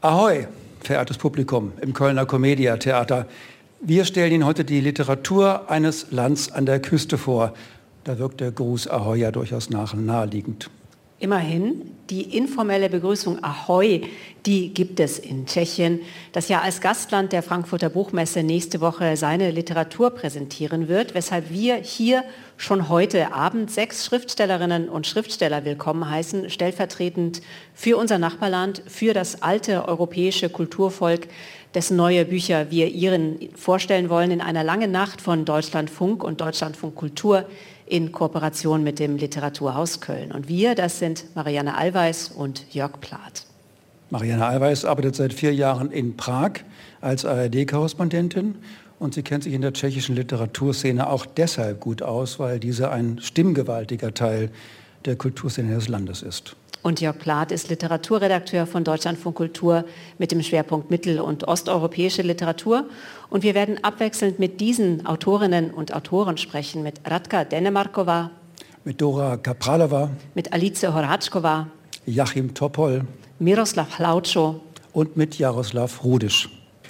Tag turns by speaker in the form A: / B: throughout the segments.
A: Ahoi, verehrtes Publikum im Kölner Commedia-Theater. Wir stellen Ihnen heute die Literatur eines Lands an der Küste vor. Da wirkt der Gruß Ahoi ja durchaus naheliegend.
B: Immerhin, die informelle Begrüßung Ahoi, die gibt es in Tschechien, das ja als Gastland der Frankfurter Buchmesse nächste Woche seine Literatur präsentieren wird, weshalb wir hier schon heute Abend 6 Schriftstellerinnen und Schriftsteller willkommen heißen, stellvertretend für unser Nachbarland, für das alte europäische Kulturvolk, dessen neue Bücher wir Ihnen vorstellen wollen in einer langen Nacht von Deutschlandfunk und Deutschlandfunk Kultur in Kooperation mit dem Literaturhaus Köln. Und wir, das sind Marianne Allweis und Jörg Plath.
A: Marianne Allweis arbeitet seit 4 Jahren in Prag als ARD-Korrespondentin und sie kennt sich in der tschechischen Literaturszene auch deshalb gut aus, weil diese ein stimmgewaltiger Teil der Kulturszene des Landes ist.
B: Und Jörg Plath ist Literaturredakteur von Deutschlandfunk Kultur mit dem Schwerpunkt mittel- und osteuropäische Literatur. Und wir werden abwechselnd mit diesen Autorinnen und Autoren sprechen, mit Radka Denemarkova,
A: mit Dora Kapralova,
B: mit Alice Horáčková,
A: Jachim Topol,
B: Miroslav Hlaučo
A: und mit Jaroslav Rudisch.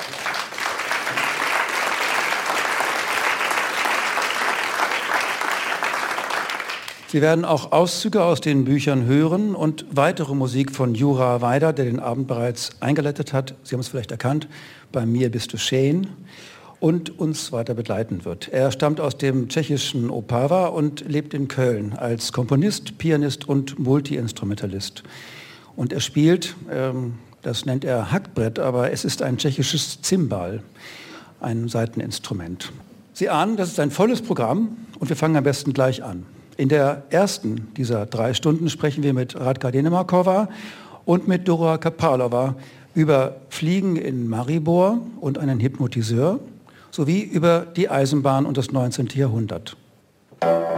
A: Sie werden auch Auszüge aus den Büchern hören und weitere Musik von Jura Weider, der den Abend bereits eingeleitet hat. Sie haben es vielleicht erkannt, bei mir bist du schön, und uns weiter begleiten wird. Er stammt aus dem tschechischen Opava und lebt in Köln als Komponist, Pianist und Multiinstrumentalist. Und er spielt, das nennt er Hackbrett, aber es ist ein tschechisches Zimbal, ein Saiteninstrument. Sie ahnen, das ist ein volles Programm und wir fangen am besten gleich an. In der ersten dieser 3 Stunden sprechen wir mit Radka Denemarkova und mit Dora Kapralova über Fliegen in Maribor und einen Hypnotiseur sowie über die Eisenbahn und das 19. Jahrhundert.